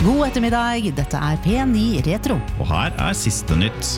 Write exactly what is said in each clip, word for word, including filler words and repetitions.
God ettermiddag, dette er P ni Retro. Og her er siste nytt.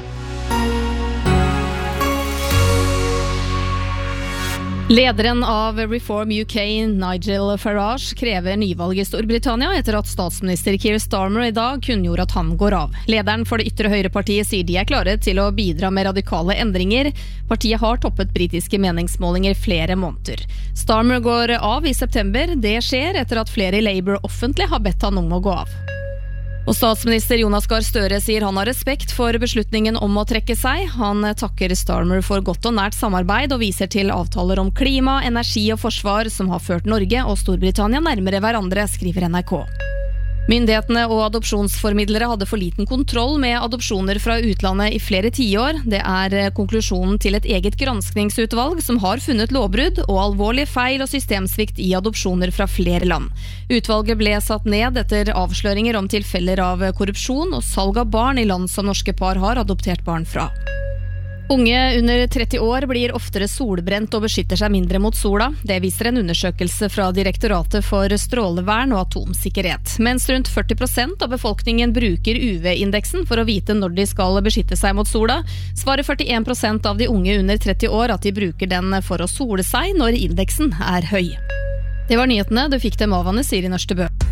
Lederen av Reform U K, Nigel Farage, krever nyvalg i Storbritannia etter at statsminister Keir Starmer i dag kunngjorde at han går av. Lederen for det ytre høyrepartiet sier de er klare til å bidra med radikale endringer. Partiet har toppet britiske meningsmålinger flere måneder. Starmer går av i september. Det skjer etter at flere i Labour offentlig har bedt han om å gå av. Og statsminister Jonas Gahr Støre sier han har respekt for beslutningen om å trekke seg. Han takker Starmer for godt og nært samarbeid og viser til avtaler om klima, energi og forsvar som har ført Norge og Storbritannia nærmere hverandre, skriver N R K. Myndighetene og adopsjonsformidlere hadde for liten kontroll med adopsjoner fra utlandet i flere tiår. Det er konklusjonen til et eget granskningsutvalg som har funnet lovbrudd og alvorlige feil og systemsvikt i adopsjoner fra flere land. Utvalget ble satt ned etter avsløringer om tilfeller av korrupsjon og salg av barn i land som norske par har adoptert barn fra. Unge under tretti år blir oftere solbrent og beskytter seg mindre mot sola. Det viser en undersøkelse fra Direktoratet for strålevern og atomsikkerhet. Mens rundt førti prosent av befolkningen bruker U V-indeksen for å vite når de skal beskytte seg mot sola, svarer førtien prosent av de unge under tretti år at de bruker den for å sole seg når indeksen er høy. Det var nyhetene, du fikk dem av Anne Siri Nørstebø.